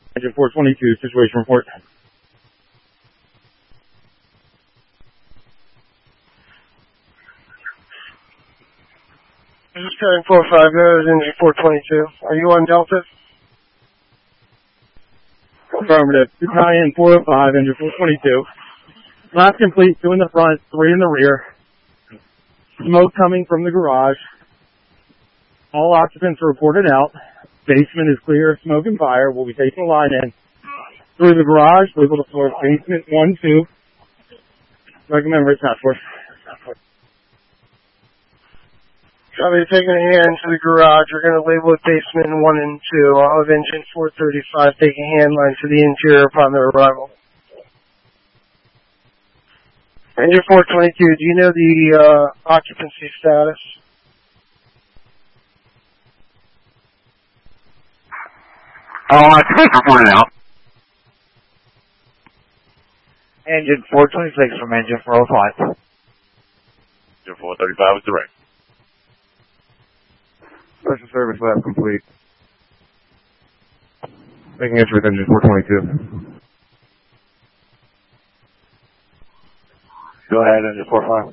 Engine 422, situation report. This is carrying 45, that is engine 422. Are you on Delta? Affirmative. Italian 405, engine 422. Last complete, 2 in the front, 3 in the rear. Smoke coming from the garage. All occupants are reported out. Basement is clear of smoke and fire. We'll be taking a line in through the garage, labeled the floor basement 1, 2. Recommend right task force. Copy, taking a hand to the garage. We're going to label it basement 1 and 2. I'll have engine 435 take a hand line to the interior upon their arrival. Engine 422, do you know the occupancy status? Occupancy reported out. Engine 426 from engine 405. Engine 435 is direct. Special service lab complete. Taking entry with engine 422. Go ahead, engine 45.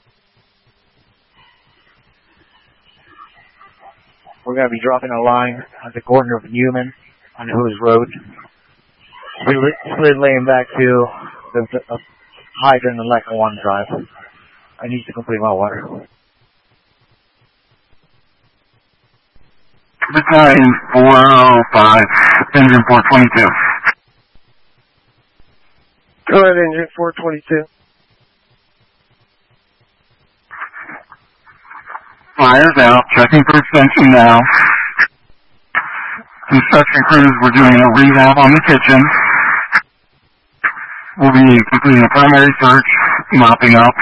We're going to be dropping a line at the corner of Newman on Hoos Road. Split lane back to the hydrant and Leca 1 drive. I need to complete my water. Battalion 405, engine 422. Go ahead, engine 422. Fire's out, checking for extension now. Construction crews, we're doing a revamp on the kitchen. We'll be completing a primary search, mopping up.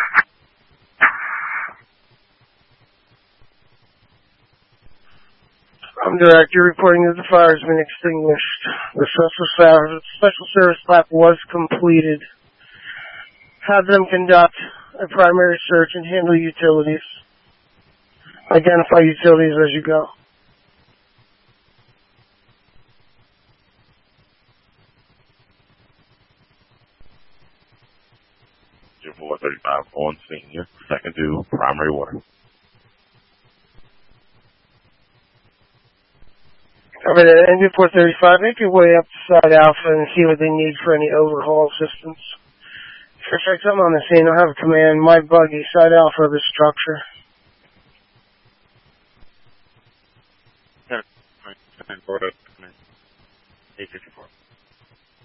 I'm direct. You're reporting that the fire has been extinguished. The special service lap was completed. Have them conduct a primary search and handle utilities. Identify utilities as you go. Engine 435 on senior, second due, primary water. Over there, engine 435, make your way up to side alpha and see what they need for any overhaul assistance. Perfect, I'm on the scene. I'll have a command. My buggy, side alpha of the structure.